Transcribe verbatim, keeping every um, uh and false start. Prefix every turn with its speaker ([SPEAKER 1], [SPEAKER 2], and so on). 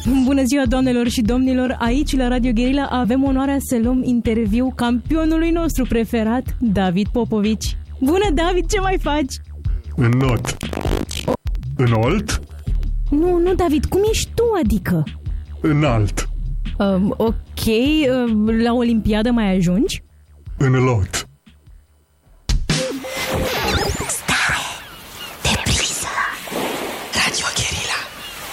[SPEAKER 1] Bună ziua, doamnelor și domnilor! Aici, la Radio Guerilla, avem onoarea să luăm interviu campionului nostru preferat, David Popovici. Bună, David, ce mai faci?
[SPEAKER 2] Înot. Înalt?
[SPEAKER 1] Nu, nu, David, cum ești tu, adică?
[SPEAKER 2] Înalt.
[SPEAKER 1] Um, ok, um, la Olimpiadă mai ajungi?
[SPEAKER 2] În lot.